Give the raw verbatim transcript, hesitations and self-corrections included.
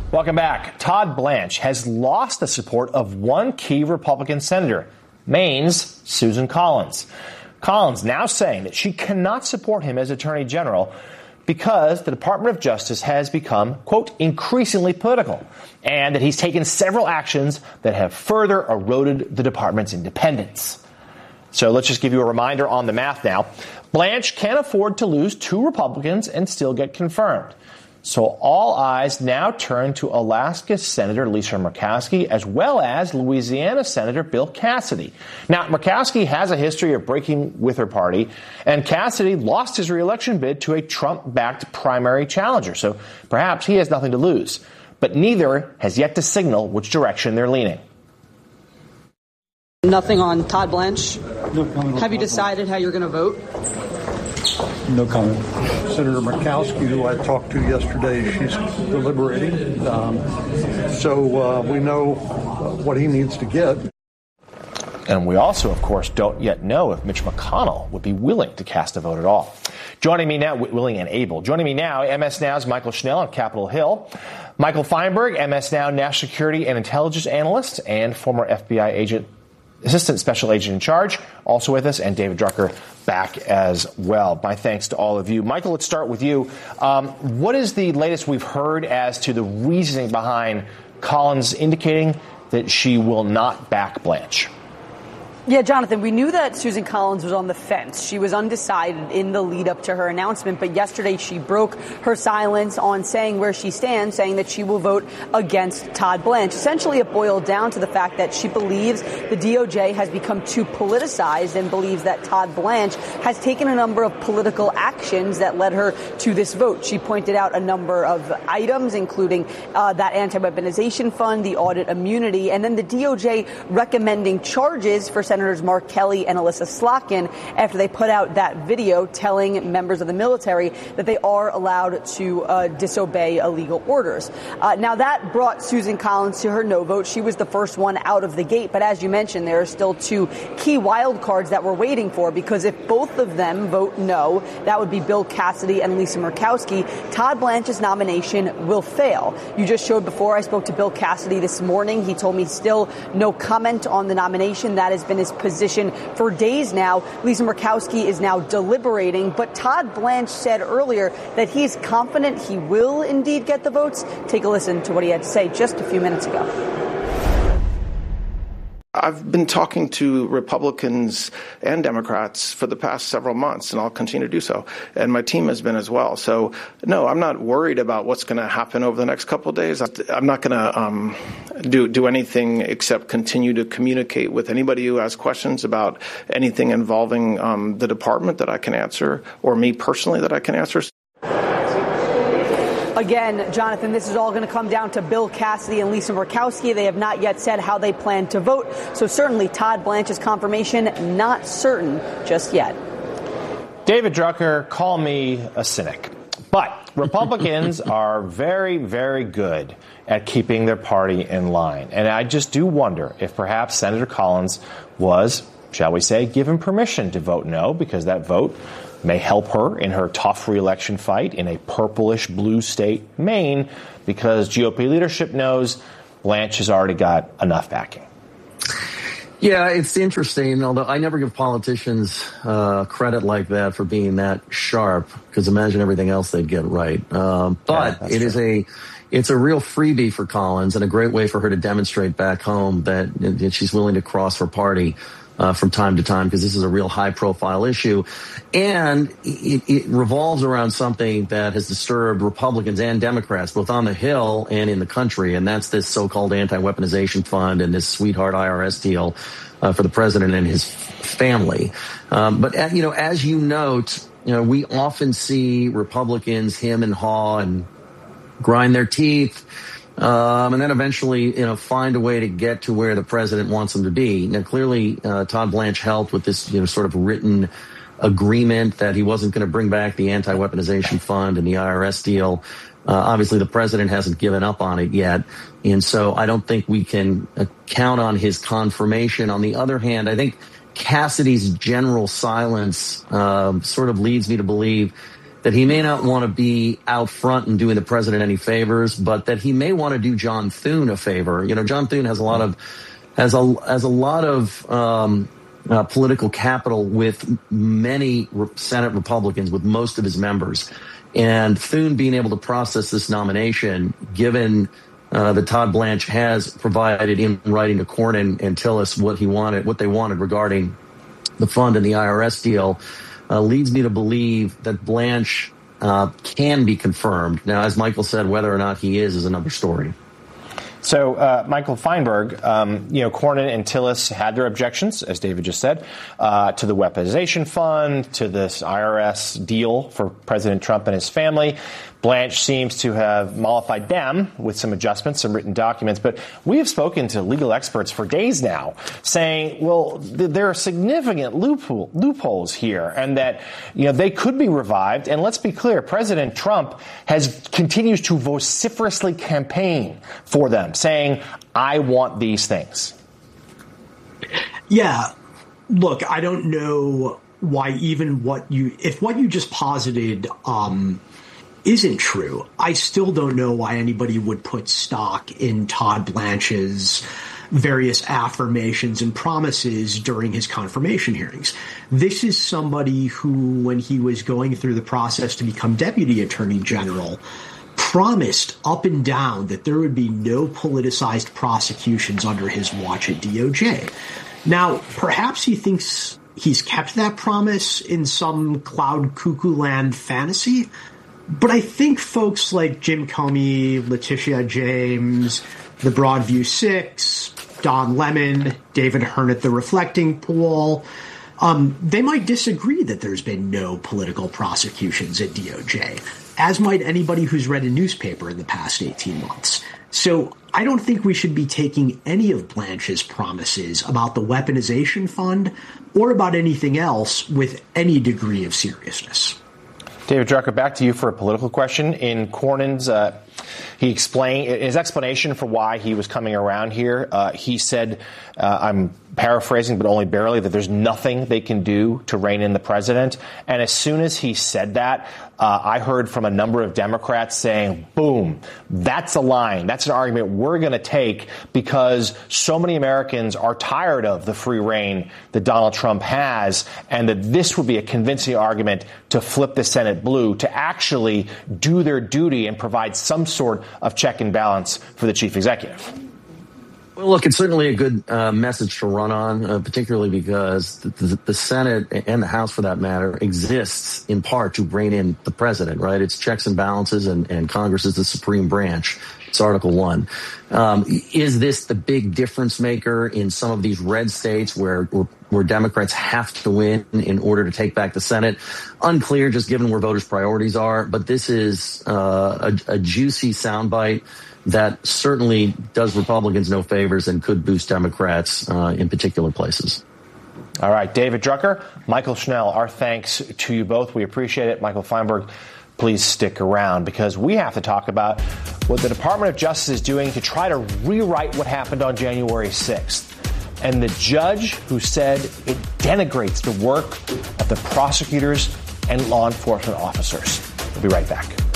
Welcome back. Todd Blanche has lost the support of one key Republican senator, Maine's Susan Collins. Collins now saying that she cannot support him as Attorney General because the Department of Justice has become, quote, increasingly political, and that he's taken several actions that have further eroded the department's independence. So let's just give you a reminder on the math now. Blanche can't afford to lose two Republicans and still get confirmed. So all eyes now turn to Alaska Senator Lisa Murkowski as well as Louisiana Senator Bill Cassidy. Now, Murkowski has a history of breaking with her party, and Cassidy lost his reelection bid to a Trump-backed primary challenger. So perhaps he has nothing to lose. But neither has yet to signal which direction they're leaning. Nothing on Todd Blanche? No comment. Have you decided how you're going to vote? No comment. Senator Murkowski, who I talked to yesterday, she's deliberating. Um, so uh, we know what he needs to get. And we also, of course, don't yet know if Mitch McConnell would be willing to cast a vote at all. Joining me now, willing and able. Joining me now, M S Now's Michael Schnell on Capitol Hill. Michael Feinberg, M S Now National Security and Intelligence Analyst and former F B I agent, Assistant Special Agent in Charge, also with us, and David Drucker back as well. My thanks to all of you. Michael, let's start with you. Um, what is the latest we've heard as to the reasoning behind Collins indicating that she will not back Blanche? Yeah, Jonathan, we knew that Susan Collins was on the fence. She was undecided in the lead up to her announcement, but yesterday she broke her silence on saying where she stands, saying that she will vote against Todd Blanche. Essentially, it boiled down to the fact that she believes the D O J has become too politicized and believes that Todd Blanche has taken a number of political actions that led her to this vote. She pointed out a number of items, including uh, that anti-weaponization fund, the audit immunity, and then the D O J recommending charges for Senators Mark Kelly and Alyssa Slotkin after they put out that video telling members of the military that they are allowed to uh, disobey illegal orders. Uh, now, that brought Susan Collins to her no vote. She was the first one out of the gate. But as you mentioned, there are still two key wild cards that we're waiting for, because if both of them vote no, that would be Bill Cassidy and Lisa Murkowski, Todd Blanche's nomination will fail. You just showed before I spoke to Bill Cassidy this morning. He told me still no comment on the nomination. That has been his position for days now. Lisa Murkowski is now deliberating, but Todd Blanche said earlier that he's confident he will indeed get the votes. Take a listen to what he had to say just a few minutes ago. I've been talking to Republicans and Democrats for the past several months, and I'll continue to do so. And my team has been as well. So, no, I'm not worried about what's going to happen over the next couple of days. I'm not going to um, do do anything except continue to communicate with anybody who has questions about anything involving um, the department that I can answer, or me personally that I can answer. Again, Jonathan, this is all going to come down to Bill Cassidy and Lisa Murkowski. They have not yet said how they plan to vote. So certainly Todd Blanche's confirmation, not certain just yet. David Drucker, call me a cynic. But Republicans are very, very good at keeping their party in line. And I just do wonder if perhaps Senator Collins was, shall we say, given permission to vote no, because that vote may help her in her tough reelection fight in a purplish-blue state, Maine, because G O P leadership knows Blanche has already got enough backing. Yeah, it's interesting, although I never give politicians uh, credit like that for being that sharp, because imagine everything else they'd get right. Um, but yeah, it true. is a it's a real freebie for Collins and a great way for her to demonstrate back home that, that she's willing to cross her party Uh, from time to time, because this is a real high-profile issue. And it, it revolves around something that has disturbed Republicans and Democrats, both on the Hill and in the country, and that's this so-called anti-weaponization fund and this sweetheart I R S deal uh, for the president and his family. Um, but, uh, you know, as you note, you know, we often see Republicans hem and haw and grind their teeth, Um, and then eventually, you know, find a way to get to where the president wants them to be. Now, clearly, uh, Todd Blanche helped with this, you know, sort of written agreement that he wasn't going to bring back the anti-weaponization fund and the I R S deal. Uh, obviously, the president hasn't given up on it yet. And so I don't think we can uh, count on his confirmation. On the other hand, I think Cassidy's general silence um, sort of leads me to believe that he may not want to be out front and doing the president any favors, but that he may want to do John Thune a favor. You know, John Thune has a lot of has a has a lot of um, uh, political capital with many re- Senate Republicans, with most of his members, and Thune being able to process this nomination, given uh, that Todd Blanche has provided in writing to Cornyn and Tillis what he wanted, what they wanted regarding the fund and the I R S deal. Uh, leads me to believe that Blanche uh, can be confirmed. Now, as Michael said, whether or not he is is another story. So, uh, Michael Feinberg, um, you know, Cornyn and Tillis had their objections, as David just said, uh, to the weaponization fund, to this I R S deal for President Trump and his family. Blanche seems to have mollified them with some adjustments, some written documents. But we have spoken to legal experts for days now saying, well, th- there are significant loophole, loopholes here and that, you know, they could be revived. And let's be clear, President Trump has continues to vociferously campaign for them, saying, I want these things. Yeah. Look, I don't know why even what you if what you just posited um isn't true. I still don't know why anybody would put stock in Todd Blanche's various affirmations and promises during his confirmation hearings. This is somebody who, when he was going through the process to become Deputy Attorney General, promised up and down that there would be no politicized prosecutions under his watch at D O J. Now, perhaps he thinks he's kept that promise in some cloud cuckoo land fantasy, but I think folks like Jim Comey, Letitia James, the Broadview Six, Don Lemon, David Hearn at the Reflecting Pool, um, they might disagree that there's been no political prosecutions at D O J, as might anybody who's read a newspaper in the past eighteen months. So I don't think we should be taking any of Blanche's promises about the weaponization fund or about anything else with any degree of seriousness. David Drucker, back to you for a political question. In Cornyn's, uh, he explained his explanation for why he was coming around here. Uh, he said, uh, I'm paraphrasing, but only barely, that there's nothing they can do to rein in the president. And as soon as he said that, uh, I heard from a number of Democrats saying, boom, that's a line. That's an argument we're going to take because so many Americans are tired of the free reign that Donald Trump has, and that this would be a convincing argument to flip the Senate blue, to actually do their duty and provide some sort of check and balance for the chief executive. Well, look, it's certainly a good uh, message to run on, uh, particularly because the, the, the Senate and the House, for that matter, exists in part to rein in the president, right? It's checks and balances, and, and Congress is the supreme branch. It's Article One. Um, is this the big difference maker in some of these red states where, where where Democrats have to win in order to take back the Senate? Unclear, just given where voters' priorities are. But this is uh, a, a juicy soundbite that certainly does Republicans no favors and could boost Democrats uh, in particular places. All right, David Drucker, Michael Schnell, our thanks to you both. We appreciate it. Michael Feinberg, please stick around because we have to talk about what the Department of Justice is doing to try to rewrite what happened on January sixth. And the judge who said it denigrates the work of the prosecutors and law enforcement officers. We'll be right back.